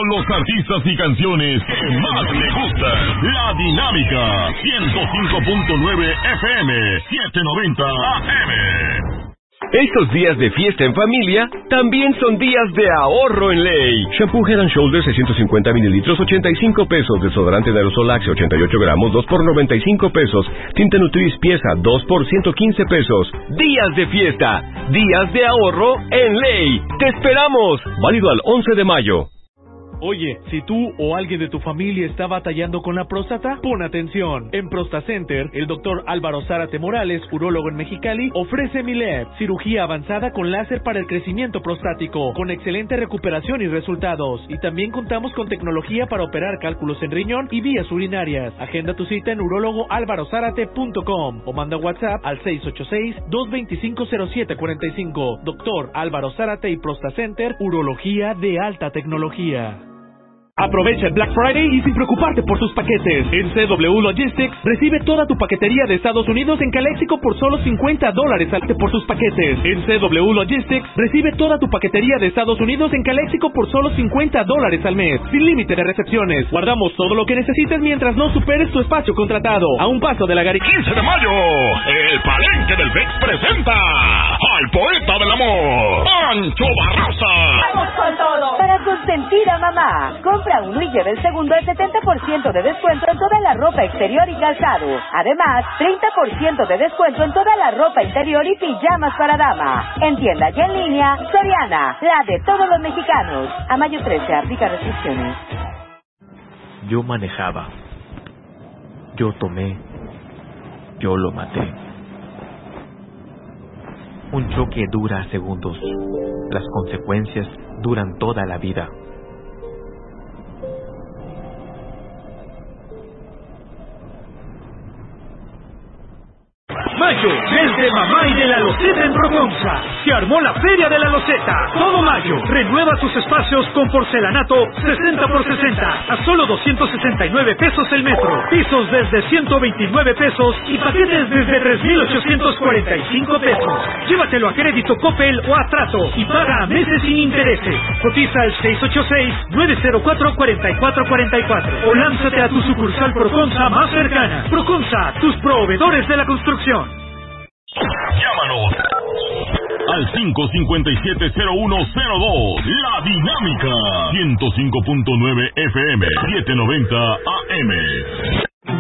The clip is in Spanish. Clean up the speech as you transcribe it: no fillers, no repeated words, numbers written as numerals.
con los artistas y canciones que más le gustan. La Dinámica, 105.9 FM, 790 AM. Estos días de fiesta en familia también son días de ahorro en ley. Shampoo Head & Shoulders 650 mililitros, 85 pesos. Desodorante de aerosol Axe 88 gramos, 2 por 95 pesos. Tinta Nutris pieza, 2 por 115 pesos. Días de fiesta, días de ahorro en ley. ¡Te esperamos! Válido al 11 de mayo. Oye, si tú o alguien de tu familia está batallando con la próstata, pon atención. En ProstaCenter, el doctor Álvaro Zárate Morales, urólogo en Mexicali, ofrece Milev, cirugía avanzada con láser para el crecimiento prostático, con excelente recuperación y resultados. Y también contamos con tecnología para operar cálculos en riñón y vías urinarias. Agenda tu cita en urólogoalvarozárate.com o manda WhatsApp al 686-225-0745. Doctor Álvaro Zárate y ProstaCenter, urología de alta tecnología. Aprovecha el Black Friday y sin preocuparte por tus paquetes. En CW Logistics, recibe toda tu paquetería de Estados Unidos en Calexico por solo $50 por tus paquetes. En CW Logistics, recibe toda tu paquetería de Estados Unidos en Calexico por solo $50 al mes, sin límite de recepciones. Guardamos todo lo que necesites mientras no superes tu espacio contratado. A un paso de la Gary. 15 de mayo, el Palenque del VEX presenta al poeta del amor, Pancho Barraza. ¡Vamos con todo! Para consentir a mamá, compra uno y lleva el segundo al 70% de descuento en toda la ropa exterior y calzado. Además, 30% de descuento en toda la ropa interior y pijamas para dama. En tienda y en línea, Soriana, la de todos los mexicanos. A mayo 13, aplica restricciones. Yo manejaba. Yo tomé. Yo lo maté. Un choque dura segundos. Las consecuencias duran toda la vida. Mayo, mes de mamá y de la loseta en Proconza. Se armó la Feria de la Loseta. Todo mayo. Renueva sus espacios con porcelanato 60 por 60 a solo 269 pesos el metro. Pisos desde 129 pesos y paquetes desde 3,845 pesos. Llévatelo a crédito Coppel o a trato y paga a meses sin intereses. Cotiza al 686-904-4444 o lánzate a tu sucursal Proconza más cercana. Proconza, tus proveedores de la construcción. Llámanos al 557-0102. La Dinámica, 105.9 FM, 790 AM.